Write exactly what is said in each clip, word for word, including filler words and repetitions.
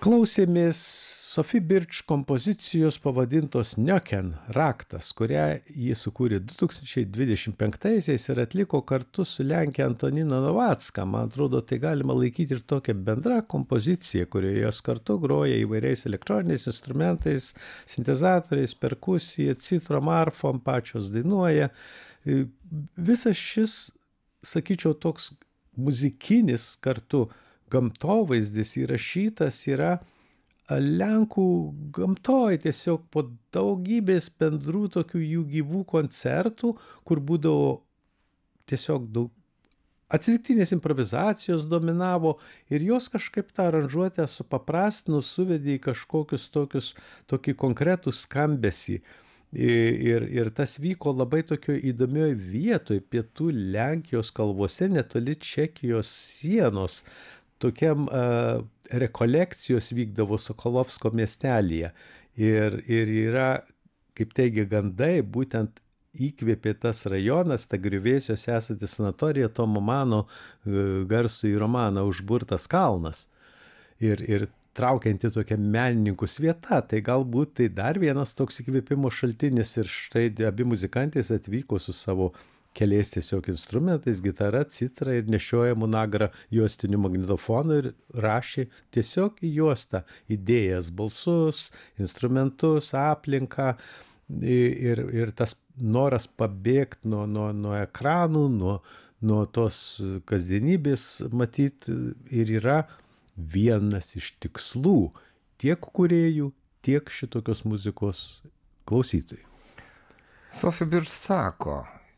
Klausėmės Sophie Birch kompozicijos pavadintos Nöken raktas, kurią ji sukūrė du tūkstančiai dvidešimt penktaisiais ir atliko kartu su Lenke Antonina Novacka. Man atrodo, tai galima laikyti ir tokia bendra kompozicija, kurioje jos kartu groja įvairiais elektroniniais instrumentais, sintezatoriais, perkusija, citrom, arfom, pačios dainuoja. Visas šis, sakyčiau, toks muzikinis kartu gamtovaizdis įrašytas yra Lenkų gamtoj, tiesiog po daugybės bendrų tokių jų gyvų koncertų, kur būdavo tiesiog daug atsitiktinės improvizacijos dominavo ir jos kažkaip tą aranžuotę supaprastinus suvedė į kažkokius tokius, tokį konkretų skambesį. Ir, ir tas vyko labai tokio įdomioj vietoj, pietų Lenkijos kalvose, netoli Čekijos sienos. Tokiam uh, rekolekcijos vykdavo Sokolovsko miestelyje. Ir, ir yra, kaip teigia gandai, būtent įkvėpė tas rajonas, ta Griuvėsiuose esanti sanatorija, Tomo Mano uh, garsųjį romaną Užburtas kalnas. Ir, ir traukianti tokia menininkų vieta, tai galbūt tai dar vienas toks įkvėpimo šaltinis ir štai abi muzikantės atvyko su savo keliais tiesiog instrumentais, gitara, citra ir nešiojamu nagrą juostiniu magnetofonu ir rašė tiesiog į juostą idėjas, balsus, instrumentus, aplinką ir, ir tas noras pabėgti nuo, nuo, nuo ekranų, nuo, nuo tos kasdienybės matyti ir yra vienas iš tikslų tiek kūrėjų, tiek šitokios muzikos klausytojų. Sophie Birch sako,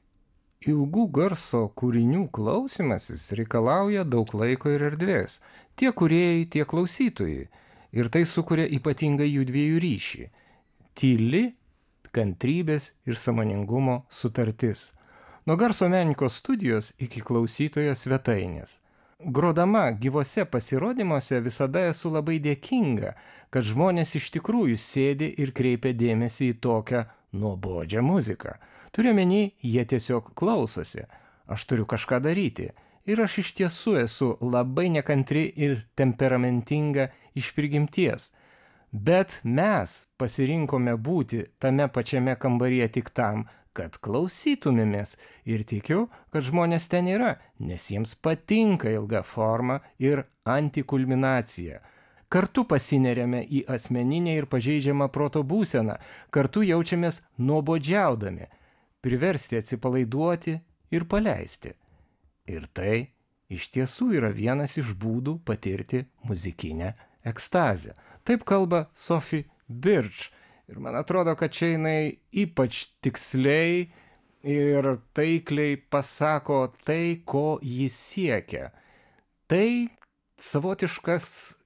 ilgų garso kūrinių klausymasis reikalauja daug laiko ir erdvės, tiek kūrėjai, tiek klausytojai, ir tai sukuria ypatingą jų dviejų ryšį. Tyli, kantrybės ir sąmoningumo sutartis. Nuo garso menininko studijos iki klausytojo svetainės. Grodama gyvose pasirodymuose visada esu labai dėkinga, kad žmonės iš tikrųjų sėdi ir kreipia dėmesį į tokią nuobodžią muziką. Turiu omeny, jie tiesiog klausosi. Aš turiu kažką daryti. Ir aš iš tiesų esu labai nekantri ir temperamentinga iš prigimties. Bet mes pasirinkome būti tame pačiame kambaryje tik tam, kad klausytumėmės. Ir tikiu, kad žmonės ten yra, nes jiems patinka ilga forma ir antikulminacija. Kartu pasineriame į asmeninę ir pažeidžiamą proto būseną, kartu jaučiamės nuobodžiaudami, priversti atsipalaiduoti ir paleisti. Ir tai iš tiesų yra vienas iš būdų patirti muzikinę ekstazę. Taip kalba Sophie Birch. Ir man atrodo, kad čia jinai ypač tiksliai ir taikliai pasako tai, ko jis siekia. Tai savotiškas